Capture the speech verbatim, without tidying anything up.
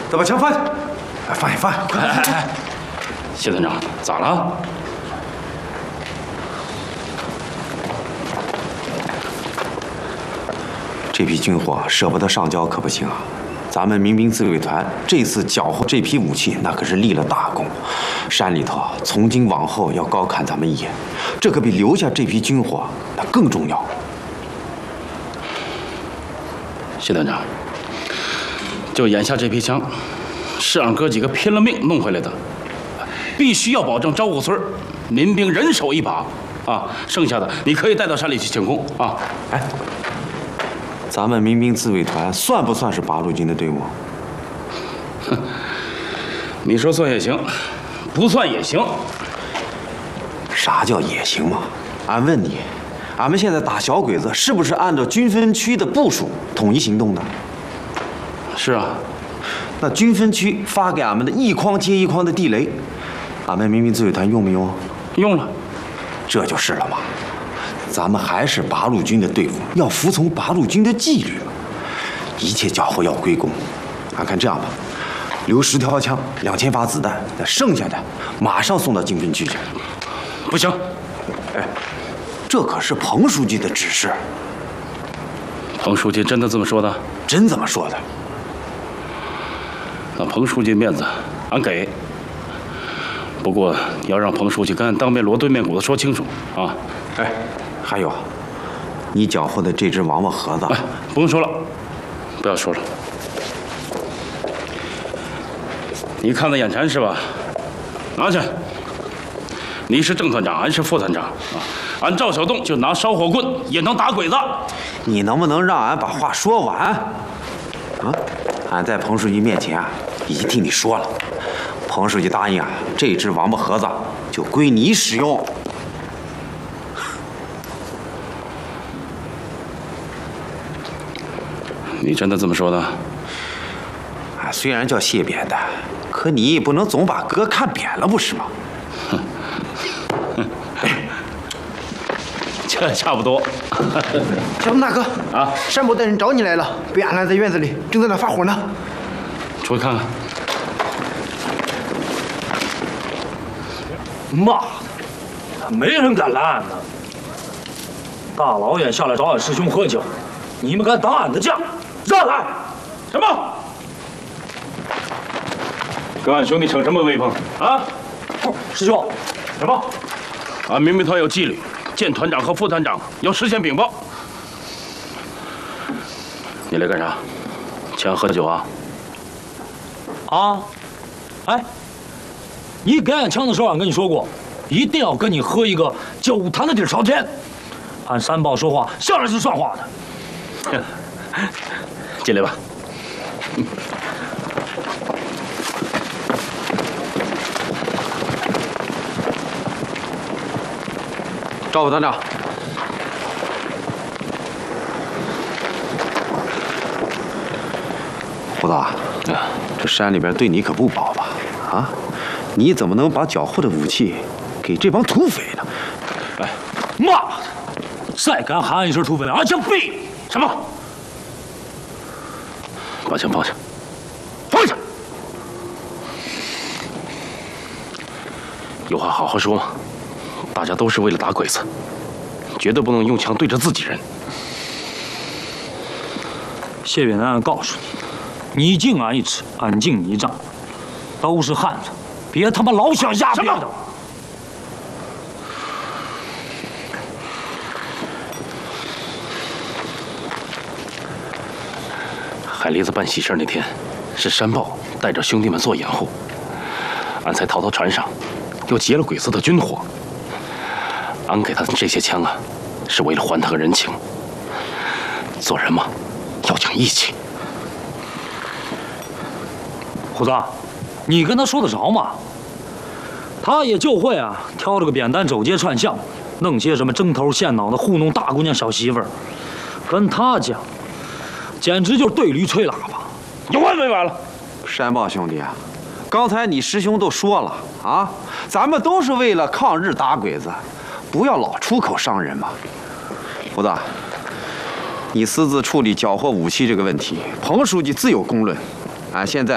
再把枪放下，哎，放下放下！ 哎哎哎，谢团长，咋了？ 这批军火舍不得上交可不行啊！咱们民兵自卫团这次缴获这批武器，那可是立了大功。山里头从今往后要高看咱们一眼，这可比留下这批军火那更重要。 谢团长，就眼下这批枪，是俺哥几个拼了命弄回来的，必须要保证昭虎村民兵人手一把啊！剩下的你可以带到山里去请功啊！ 哎。 咱们民兵自卫团算不算是八路军的队伍？ 哼，你说算也行，不算也行。 啥叫也行嘛？俺问你，俺们现在打小鬼子是不是按照军分区的部署统一行动的？ 是啊。 那军分区发给俺们的一筐接一筐的地雷，俺们民兵自卫团用没用？ 用了。 这就是了嘛。 咱们还是八路军的队伍，要服从八路军的纪律。一切缴获要归公。俺看这样吧，留十条枪，两千发子弹，那剩下的马上送到军分区去。 不行， 哎，这可是彭书记的指示。 彭书记真的这么说的？ 真这么说的。 那彭书记面子，俺给。不过要让彭书记跟俺当面锣对面鼓的说清楚啊！ 哎。 还有，你缴获的这只王八盒子， 哎，不用说了，不要说了。你看在眼馋是吧？拿去。你是郑团长，俺是副团长啊。俺赵小栋就拿烧火棍也能打鬼子。 你能不能让俺把话说完？啊，俺在彭书记面前啊，已经替你说了。彭书记答应啊，这只王八盒子就归你使用。 你真的这么说的？ 啊，虽然叫谢扁的，可你也不能总把哥看扁了，不是吗？ 哼，哼，这差不多。 小东大哥啊， 山伯带人找你来了，被俺拦在院子里，正在那发火呢。 出去看看。 妈的，没人敢拦俺呢！大老远下来找俺师兄喝酒，你们敢打俺的架？ 让开！什么？ 跟俺兄弟逞什么威风啊？ 师兄，什么？ 俺民兵团有纪律，见团长和副团长要事先禀报。你来干啥？请俺喝酒啊？ 啊？哎，你给俺抢的时候，俺跟你说过，一定要跟你喝一个酒坛子底朝天。俺山豹说话向来是算话的。 进来吧。 赵副团长，胡子啊，这山里边对你可不薄吧？啊，你怎么能把缴获的武器给这帮土匪呢？ 哎，妈的！再敢喊俺一声土匪，俺枪毙！什么？ 把枪放下，放下！有话好好说嘛，大家都是为了打鬼子，绝对不能用枪对着自己人。 谢扁担，俺告诉你，你敬俺一尺，俺敬你一丈，都是汉子，别他妈老想压别的。 海狸子办喜事那天，是山豹带着兄弟们做掩护，俺才逃到船上，又劫了鬼子的军火。俺给他这些枪啊，是为了还他个人情。做人嘛，要讲义气。 虎子，你跟他说得着吗？他也就会啊，挑着个扁担走街串巷，弄些什么针头线脑的糊弄大姑娘小媳妇儿。跟他讲，简直就是对驴吹喇叭，有完没完了？ 山豹兄弟啊，刚才你师兄都说了啊，咱们都是为了抗日打鬼子，不要老出口伤人嘛。胡子，你私自处理缴获武器这个问题，彭书记自有公论。俺现在